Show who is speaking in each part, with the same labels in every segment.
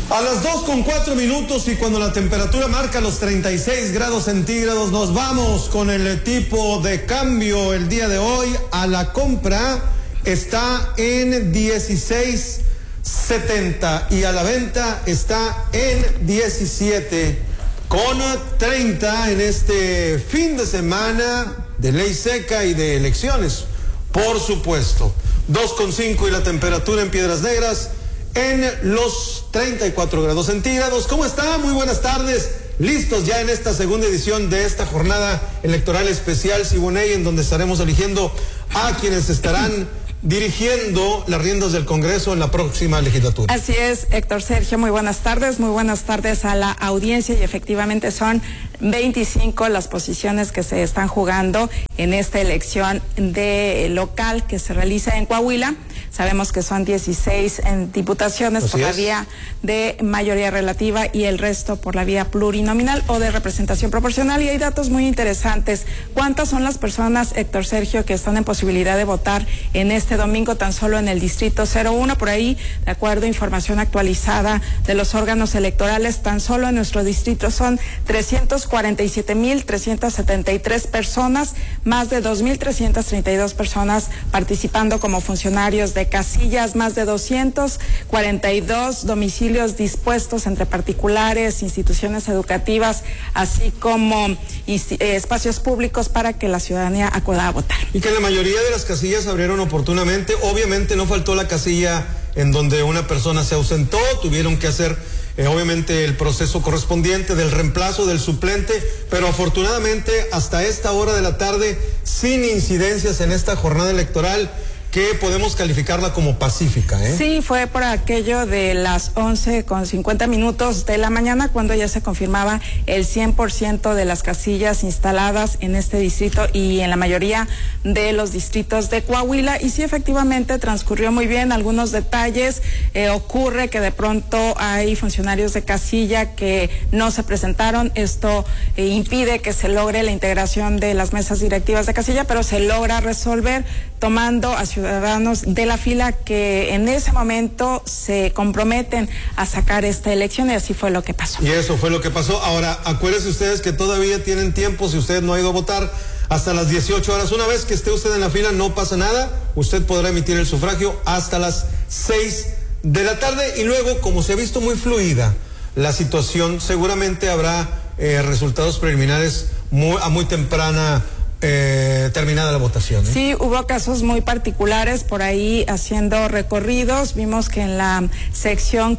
Speaker 1: A las 2:04 y cuando la temperatura marca los 36 grados centígrados, nos vamos con el tipo de cambio el día de hoy. A la compra está en 16.70 y a la venta está en 17.30 en este fin de semana de ley seca y de elecciones, por supuesto. 2:05 y la temperatura en Piedras Negras en los 34 grados centígrados. ¿Cómo está? Muy buenas tardes. Listos ya en esta segunda edición de esta jornada electoral especial Siboney, en donde estaremos eligiendo a quienes estarán dirigiendo las riendas del Congreso en la próxima legislatura.
Speaker 2: Así es, Héctor Sergio, muy buenas tardes a la audiencia, y efectivamente son 25 las posiciones que se están jugando en esta elección de local que se realiza en Coahuila. Sabemos que son 16 en diputaciones por la vía de mayoría relativa y el resto por la vía plurinominal o de representación proporcional, y hay datos muy interesantes. ¿Cuántas son las personas, Héctor Sergio, que están en posibilidad de votar en este domingo tan solo en el distrito 01? Por ahí, de acuerdo a información actualizada de los órganos electorales, tan solo en nuestro distrito son 347,373 personas, más de 2,332 personas participando como funcionarios de casillas, más de 242 domicilios dispuestos entre particulares, instituciones educativas, así como espacios públicos para que la ciudadanía acuda a votar.
Speaker 1: Y que la mayoría de las casillas abrieron oportunamente. Obviamente no faltó la casilla en donde una persona se ausentó, tuvieron que hacer obviamente el proceso correspondiente del reemplazo del suplente, pero afortunadamente hasta esta hora de la tarde, sin incidencias en esta jornada electoral, que podemos calificarla como pacífica, ¿eh?
Speaker 2: Sí, fue por aquello de las 11:50 de la mañana, cuando ya se confirmaba el 100% de las casillas instaladas en este distrito y en la mayoría de los distritos de Coahuila. Y sí, efectivamente transcurrió muy bien. Algunos detalles, ocurre que de pronto hay funcionarios de casilla que no se presentaron. Esto impide que se logre la integración de las mesas directivas de casilla, pero se logra resolver tomando a ciudadanos de la fila que en ese momento se comprometen a sacar esta elección, y así fue lo que pasó.
Speaker 1: Y eso fue lo que pasó. Ahora, acuérdense ustedes que todavía tienen tiempo, si usted no ha ido a votar, hasta las 18 horas. Una vez que esté usted en la fila, no pasa nada, usted podrá emitir el sufragio hasta las 6 de la tarde, y luego, como se ha visto muy fluida la situación, seguramente habrá resultados preliminares a muy temprana terminada la votación, ¿eh?
Speaker 2: Sí, hubo casos muy particulares por ahí haciendo recorridos. Vimos que en la sección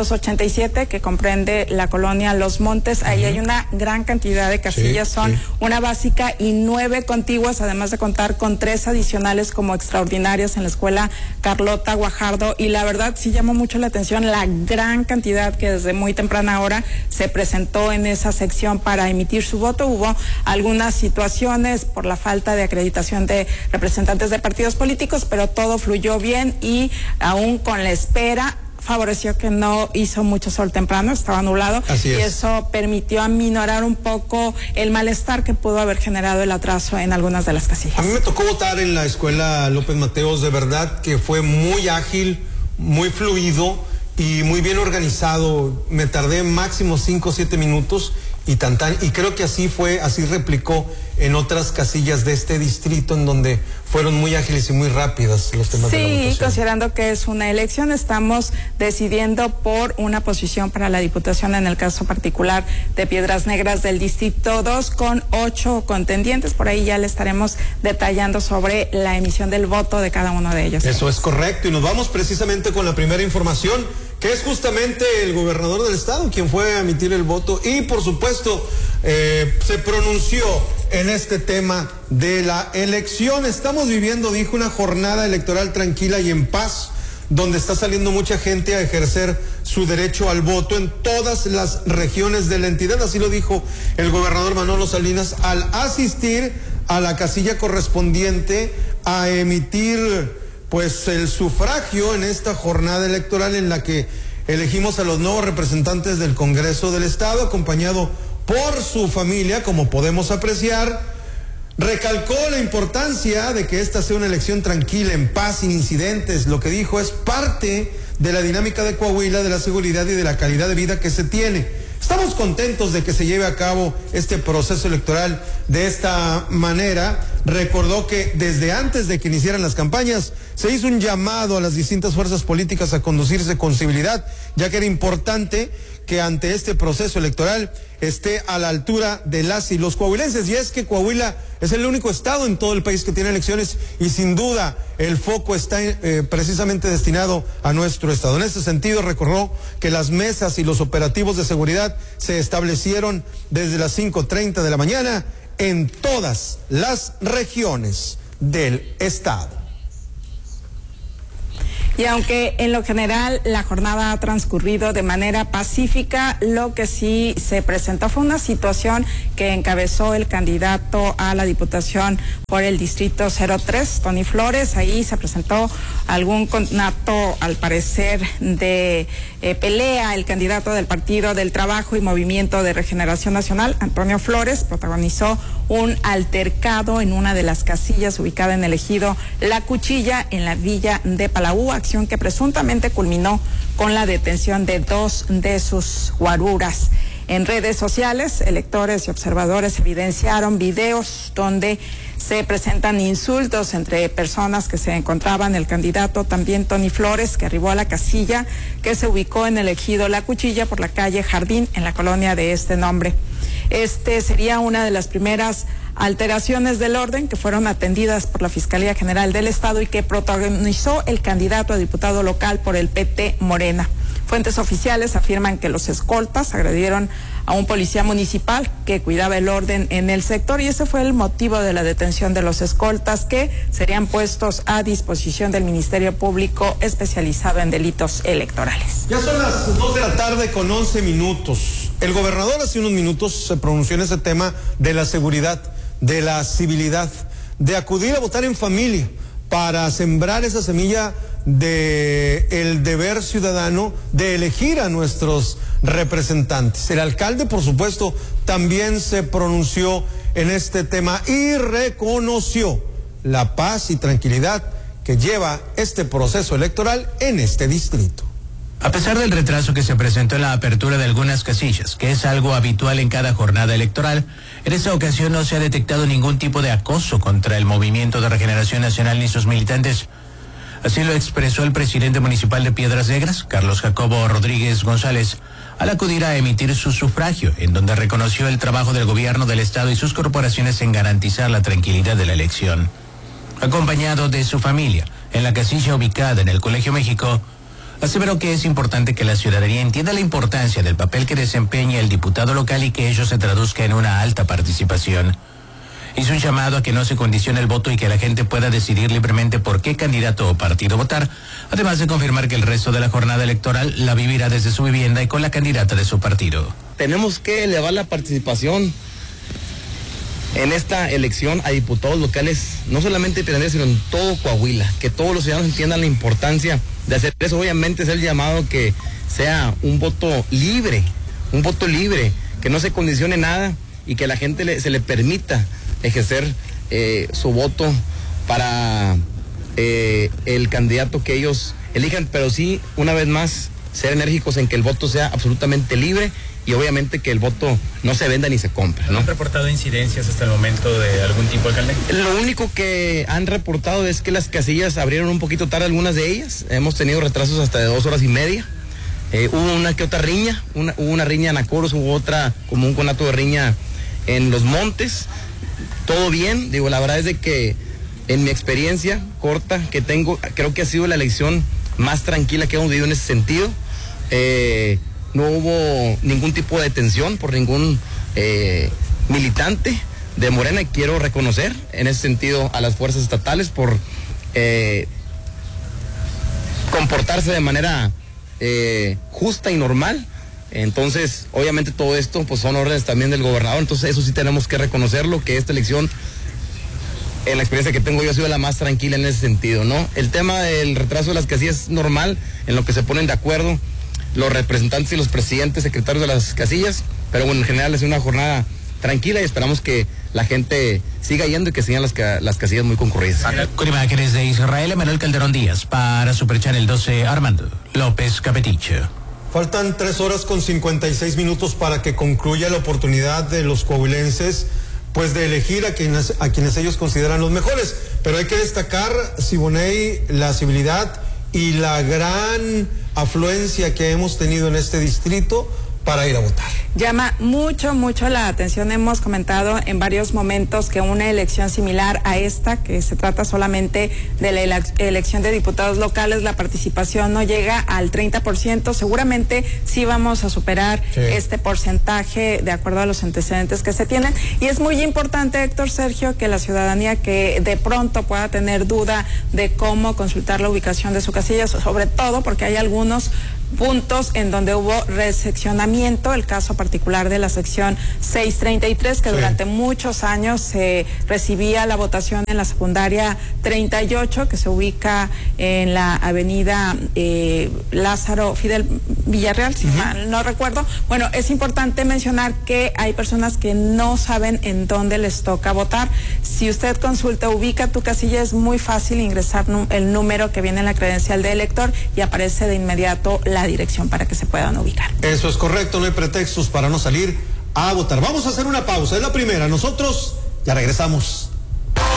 Speaker 2: 587, que comprende la colonia Los Montes, ahí hay una gran cantidad de casillas, son una básica y 9 contiguas, además de contar con 3 adicionales como extraordinarias en la escuela Carlota Guajardo, y la verdad sí llamó mucho la atención la gran cantidad que desde muy temprana hora se presentó en esa sección para emitir su voto. Hubo algunas situaciones por la falta de acreditación de representantes de partidos políticos, pero todo fluyó bien, y aún con la espera favoreció que no hizo mucho sol temprano, estaba nublado.
Speaker 1: Así es.
Speaker 2: Y eso permitió aminorar un poco el malestar que pudo haber generado el atraso en algunas de las casillas.
Speaker 1: A mí me tocó votar en la escuela López Mateos, de verdad que fue muy ágil, muy fluido y muy bien organizado. Me tardé máximo 5 o 7 minutos y y creo que así replicó en otras casillas de este distrito, en donde fueron muy ágiles y muy rápidas los temas de la votación.
Speaker 2: Sí, considerando que es una elección, estamos decidiendo por una posición para la diputación en el caso particular de Piedras Negras del distrito 2, con 8 contendientes. Por ahí ya le estaremos detallando sobre la emisión del voto de cada uno de ellos.
Speaker 1: Eso es correcto, y nos vamos precisamente con la primera información, que es justamente el gobernador del estado quien fue a emitir el voto y, por supuesto, se pronunció en este tema de la elección. Estamos viviendo, dijo, una jornada electoral tranquila y en paz, donde está saliendo mucha gente a ejercer su derecho al voto en todas las regiones de la entidad. Así lo dijo el gobernador Manolo Salinas al asistir a la casilla correspondiente a emitir pues el sufragio en esta jornada electoral, en la que elegimos a los nuevos representantes del Congreso del Estado, acompañado por su familia, como podemos apreciar. Recalcó la importancia de que esta sea una elección tranquila, en paz, sin incidentes. Lo que dijo es parte de la dinámica de Coahuila, de la seguridad y de la calidad de vida que se tiene. Estamos contentos de que se lleve a cabo este proceso electoral de esta manera. Recordó que desde antes de que iniciaran las campañas se hizo un llamado a las distintas fuerzas políticas a conducirse con civilidad, ya que era importante que ante este proceso electoral esté a la altura de las y los coahuilenses. Y es que Coahuila es el único estado en todo el país que tiene elecciones y sin duda el foco está precisamente destinado a nuestro estado. En este sentido, recordó que las mesas y los operativos de seguridad se establecieron desde las 5:30 de la mañana en todas las regiones del estado.
Speaker 2: Y aunque en lo general la jornada ha transcurrido de manera pacífica, lo que sí se presentó fue una situación que encabezó el candidato a la Diputación por el Distrito 03, Tony Flores. Ahí se presentó algún conato, al parecer, de pelea. El candidato del Partido del Trabajo y Movimiento de Regeneración Nacional, Antonio Flores, protagonizó un altercado en una de las casillas ubicada en el ejido La Cuchilla, en la villa de Palau, acción que presuntamente culminó con la detención de 2 de sus guaruras. En redes sociales, electores y observadores evidenciaron videos donde se presentan insultos entre personas que se encontraban. El candidato, también Tony Flores, que arribó a la casilla que se ubicó en el ejido La Cuchilla por la calle Jardín, en la colonia de este nombre. Este sería una de las primeras alteraciones del orden que fueron atendidas por la Fiscalía General del Estado y que protagonizó el candidato a diputado local por el PT Morena. Fuentes oficiales afirman que los escoltas agredieron a un policía municipal que cuidaba el orden en el sector y ese fue el motivo de la detención de los escoltas, que serían puestos a disposición del Ministerio Público especializado en delitos electorales.
Speaker 1: Ya son las 2 de la tarde con 11 minutos. El gobernador hace unos minutos se pronunció en ese tema de la seguridad, de la civilidad, de acudir a votar en familia para sembrar esa semilla de el deber ciudadano de elegir a nuestros representantes. El alcalde, por supuesto, también se pronunció en este tema y reconoció la paz y tranquilidad que lleva este proceso electoral en este distrito.
Speaker 3: A pesar del retraso que se presentó en la apertura de algunas casillas, que es algo habitual en cada jornada electoral, en esta ocasión no se ha detectado ningún tipo de acoso contra el Movimiento de Regeneración Nacional ni sus militantes. Así lo expresó el presidente municipal de Piedras Negras, Carlos Jacobo Rodríguez González, al acudir a emitir su sufragio, en donde reconoció el trabajo del gobierno del estado y sus corporaciones en garantizar la tranquilidad de la elección. Acompañado de su familia, en la casilla ubicada en el Colegio México, aseveró que es importante que la ciudadanía entienda la importancia del papel que desempeña el diputado local y que ello se traduzca en una alta participación. Hizo un llamado a que no se condicione el voto y que la gente pueda decidir libremente por qué candidato o partido votar, además de confirmar que el resto de la jornada electoral la vivirá desde su vivienda y con la candidata de su partido.
Speaker 4: Tenemos que elevar la participación en esta elección a diputados locales, no solamente en Piedras, sino en todo Coahuila, que todos los ciudadanos entiendan la importancia de hacer eso. Obviamente es el llamado que sea un voto libre, que no se condicione nada y que a la gente se le permita ejercer su voto para el candidato que ellos elijan, pero sí, una vez más, ser enérgicos en que el voto sea absolutamente libre y obviamente que el voto no se venda ni se compre, ¿no?
Speaker 5: ¿Han reportado incidencias hasta el momento de algún tipo, alcalde?
Speaker 4: Lo único que han reportado es que las casillas abrieron un poquito tarde, algunas de ellas. Hemos tenido retrasos hasta de 2 horas y media. Hubo una que otra riña, hubo una riña en Acoros, hubo otra como un conato de riña en Los Montes. Todo bien, digo, la verdad es de que en mi experiencia corta que tengo, creo que ha sido la elección más tranquila que hemos vivido en ese sentido. No hubo ningún tipo de detención por ningún militante de Morena y quiero reconocer en ese sentido a las fuerzas estatales por comportarse de manera justa y normal. Entonces, obviamente todo esto pues son órdenes también del gobernador, entonces eso sí tenemos que reconocerlo, que esta elección, en la experiencia que tengo yo, ha sido la más tranquila en ese sentido, ¿no? El tema del retraso de las casillas es normal, en lo que se ponen de acuerdo los representantes y los presidentes, secretarios de las casillas, pero bueno, en general es una jornada tranquila y esperamos que la gente siga yendo y que sigan las casillas muy concurridas.
Speaker 3: Con imágenes de Israel, Emanuel Calderón Díaz, para Super Channel 12, Armando López Capetiche.
Speaker 1: Faltan 3 horas con 56 minutos para que concluya la oportunidad de los coahuilenses, pues de elegir a quienes ellos consideran los mejores. Pero hay que destacar, Siboney, la civilidad y la gran afluencia que hemos tenido en este distrito para ir a votar.
Speaker 2: Llama mucho la atención. Hemos comentado en varios momentos que una elección similar a esta, que se trata solamente de la elección de diputados locales, la participación no llega al 30%. Seguramente sí vamos a superar este porcentaje de acuerdo a los antecedentes que se tienen. Y es muy importante, Héctor, Sergio, que la ciudadanía que de pronto pueda tener duda de cómo consultar la ubicación de su casilla, sobre todo porque hay algunos puntos en donde hubo reseccionamiento, el caso particular de la sección 633, que durante muchos años se recibía la votación en la secundaria 38, que se ubica en la avenida Lázaro Fidel Villarreal, si mal no recuerdo. Bueno, es importante mencionar que hay personas que no saben en dónde les toca votar. Si usted consulta, ubica tu casilla, es muy fácil ingresar el número que viene en la credencial de elector y aparece de inmediato la dirección para que se puedan ubicar.
Speaker 1: Eso es correcto, no hay pretextos para no salir a votar. Vamos a hacer una pausa, es la primera. Nosotros ya regresamos.